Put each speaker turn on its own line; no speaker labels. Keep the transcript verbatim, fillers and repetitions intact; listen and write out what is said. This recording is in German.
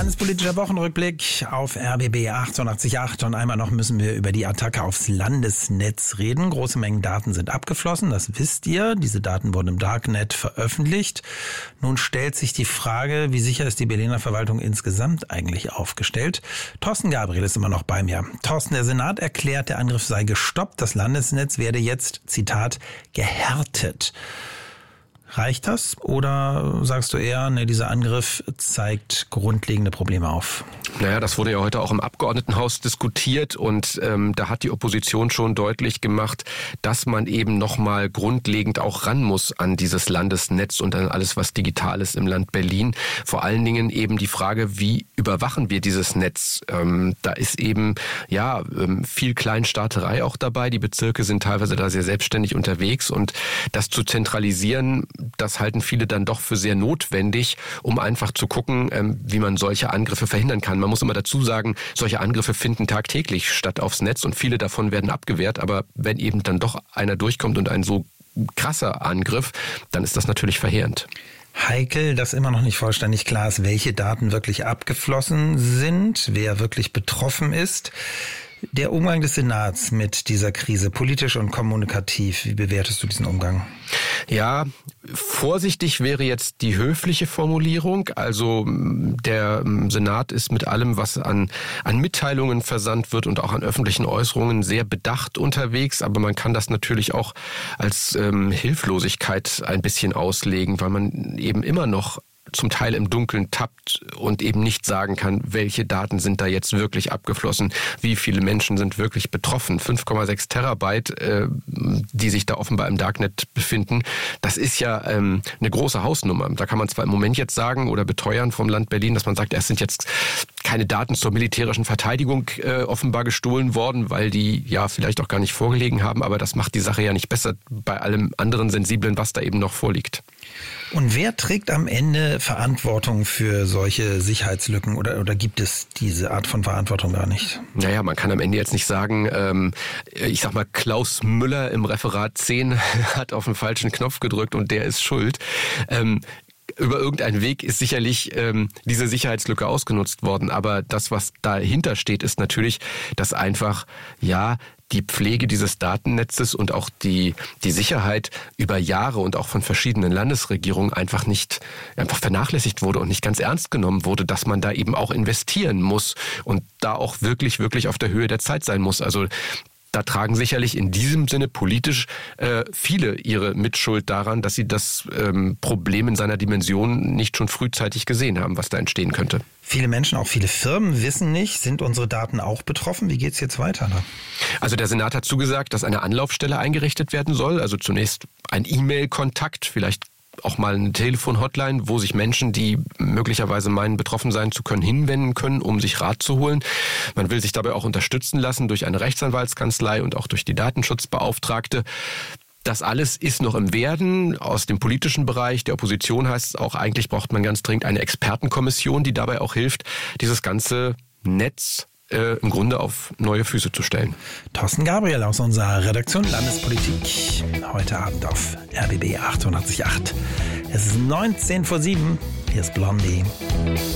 Landespolitischer Wochenrückblick auf R B B achtundachtzig Komma acht und einmal noch müssen wir über die Attacke aufs Landesnetz reden. Große Mengen Daten sind abgeflossen, das wisst ihr. Diese Daten wurden im Darknet veröffentlicht. Nun stellt sich die Frage, wie sicher ist die Berliner Verwaltung insgesamt eigentlich aufgestellt? Thorsten Gabriel ist immer noch bei mir. Thorsten, der Senat erklärt, der Angriff sei gestoppt. Das Landesnetz werde jetzt, Zitat, gehärtet. Reicht das oder sagst du eher, ne, dieser Angriff zeigt grundlegende Probleme auf?
Naja, das wurde ja heute auch im Abgeordnetenhaus diskutiert und ähm, da hat die Opposition schon deutlich gemacht, dass man eben nochmal grundlegend auch ran muss an dieses Landesnetz und an alles, was digital ist im Land Berlin. Vor allen Dingen eben die Frage, wie überwachen wir dieses Netz? Ähm, da ist eben ja viel Kleinstaaterei auch dabei. Die Bezirke sind teilweise da sehr selbstständig unterwegs und das zu zentralisieren, das halten viele dann doch für sehr notwendig, um einfach zu gucken, wie man solche Angriffe verhindern kann. Man muss immer dazu sagen, solche Angriffe finden tagtäglich statt aufs Netz und viele davon werden abgewehrt. Aber wenn eben dann doch einer durchkommt und ein so krasser Angriff, dann ist das natürlich verheerend.
Heikel, dass immer noch nicht vollständig klar ist, welche Daten wirklich abgeflossen sind, wer wirklich betroffen ist. Der Umgang des Senats mit dieser Krise, politisch und kommunikativ, wie bewertest du diesen Umgang?
Ja, vorsichtig wäre jetzt die höfliche Formulierung. Also der Senat ist mit allem, was an, an Mitteilungen versandt wird und auch an öffentlichen Äußerungen sehr bedacht unterwegs. Aber man kann das natürlich auch als ähm, Hilflosigkeit ein bisschen auslegen, weil man eben immer noch zum Teil im Dunkeln tappt und eben nicht sagen kann, welche Daten sind da jetzt wirklich abgeflossen, wie viele Menschen sind wirklich betroffen. fünf Komma sechs Terabyte, äh, die sich da offenbar im Darknet befinden, das ist ja ähm, eine große Hausnummer. Da kann man zwar im Moment jetzt sagen oder beteuern vom Land Berlin, dass man sagt, es sind jetzt keine Daten zur militärischen Verteidigung äh, offenbar gestohlen worden, weil die ja vielleicht auch gar nicht vorgelegen haben, aber das macht die Sache ja nicht besser bei allem anderen Sensiblen, was da eben noch vorliegt.
Und wer trägt am Ende Verantwortung für solche Sicherheitslücken oder, oder gibt es diese Art von Verantwortung gar nicht?
Naja, man kann am Ende jetzt nicht sagen, ähm, ich sag mal, Klaus Müller im Referat zehn hat auf den falschen Knopf gedrückt und der ist schuld. Ähm, Über irgendeinen Weg ist sicherlich ähm, diese Sicherheitslücke ausgenutzt worden. Aber das, was dahinter steht, ist natürlich, dass einfach, ja, die Pflege dieses Datennetzes und auch die, die Sicherheit über Jahre und auch von verschiedenen Landesregierungen einfach nicht, einfach vernachlässigt wurde und nicht ganz ernst genommen wurde, dass man da eben auch investieren muss und da auch wirklich, wirklich auf der Höhe der Zeit sein muss. Also, da tragen sicherlich in diesem Sinne politisch äh, viele ihre Mitschuld daran, dass sie das ähm, Problem in seiner Dimension nicht schon frühzeitig gesehen haben, was da entstehen könnte.
Viele Menschen, auch viele Firmen wissen nicht, sind unsere Daten auch betroffen? Wie geht's jetzt weiter? Ne?
Also der Senat hat zugesagt, dass eine Anlaufstelle eingerichtet werden soll. Also zunächst ein E-Mail-Kontakt, vielleicht auch mal eine Telefon-Hotline, wo sich Menschen, die möglicherweise meinen, betroffen sein zu können, hinwenden können, um sich Rat zu holen. Man will sich dabei auch unterstützen lassen durch eine Rechtsanwaltskanzlei und auch durch die Datenschutzbeauftragte. Das alles ist noch im Werden aus dem politischen Bereich. Der Opposition heißt es auch, eigentlich braucht man ganz dringend eine Expertenkommission, die dabei auch hilft, dieses ganze Netz Äh, im Grunde auf neue Füße zu stellen.
Thorsten Gabriel aus unserer Redaktion Landespolitik. Heute Abend auf R B B achtundachtzig Komma acht. Es ist neunzehn vor sieben. Hier ist Blondie.